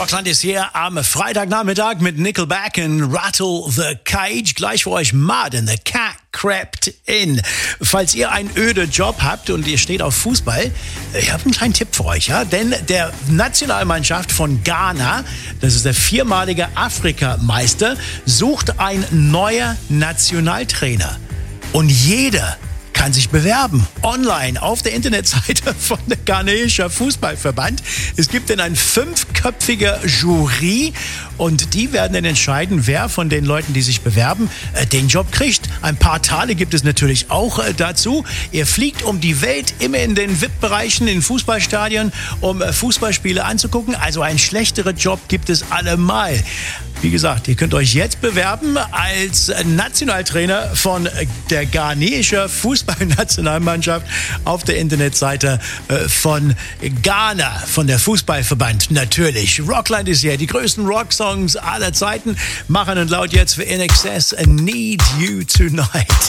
Rockland ist hier am Freitagnachmittag mit Nickelback und Rattle the Cage. Gleich für euch Martin, the Cat Crept In. Falls ihr einen öden Job habt und ihr steht auf Fußball, ich habe einen kleinen Tipp für euch, ja? Denn der Nationalmannschaft von Ghana, das ist der viermalige Afrikameister, sucht ein neuer Nationaltrainer. Und jeder kann sich bewerben, online, auf der Internetseite von der Ghanesischer Fußballverband. Es gibt dann ein 5-köpfige Jury und die werden dann entscheiden, wer von den Leuten, die sich bewerben, den Job kriegt. Ein paar Teile gibt es natürlich auch dazu. Ihr fliegt um die Welt, immer in den VIP-Bereichen, in Fußballstadien, um Fußballspiele anzugucken. Also ein schlechterer Job gibt es allemal. Wie gesagt, ihr könnt euch jetzt bewerben als Nationaltrainer von der ghanesischen Fußballnationalmannschaft auf der Internetseite von Ghana, von der Fußballverband. Natürlich, Rockland ist hier, die größten Rocksongs aller Zeiten machen und laut jetzt für INXS Need You Tonight.